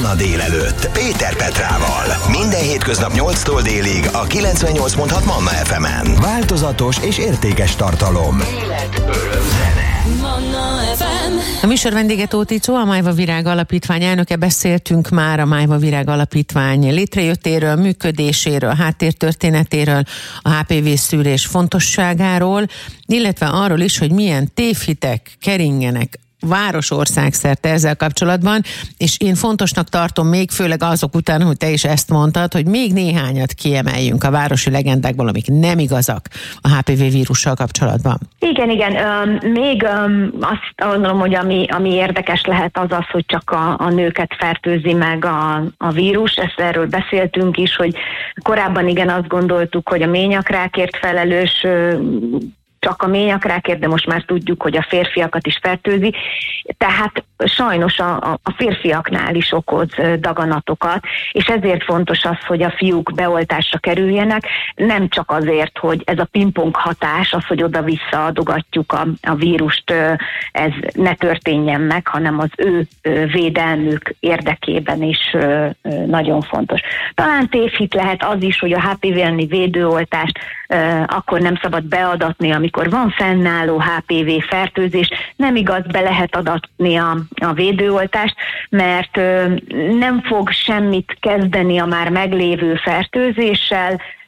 Manna délelőtt Péter Petrával. Minden hétköznap 8-tól délig a 98.6 Manna FM-en. Változatos és értékes tartalom. Élet, öröm, zene. Manna FM. A műsor vendége Tóth Icó, a Májva Virág Alapítvány elnöke. Beszéltünk már a Májva Virág Alapítvány létrejöttéről, működéséről, háttértörténetéről, a HPV-szűrés fontosságáról, illetve arról is, hogy milyen tévhitek keringenek város-országszerte ezzel kapcsolatban, és én fontosnak tartom még, főleg azok után, hogy te is ezt mondtad, hogy még néhányat kiemeljünk a városi legendákból, amik nem igazak a HPV vírussal kapcsolatban. Igen. Még azt gondolom, hogy ami érdekes lehet az, hogy csak a nőket fertőzi meg a vírus. Erről beszéltünk is, hogy korábban igen azt gondoltuk, hogy a ményakrákért felelős csak a ményakrákért, de most már tudjuk, hogy a férfiakat is fertőzi. Tehát sajnos a férfiaknál is okoz daganatokat, és ezért fontos az, hogy a fiúk beoltásra kerüljenek, nem csak azért, hogy ez a pingpong hatás, az, hogy oda-vissza adogatjuk a vírust, ez ne történjen meg, hanem az ő védelmük érdekében is nagyon fontos. Talán tévhit lehet az is, hogy a HPV elleni védőoltást akkor nem szabad beadatni, amikor van fennálló HPV fertőzés. Nem igaz, be lehet adatni a védőoltást, mert nem fog semmit kezdeni a már meglévő fertőzéssel,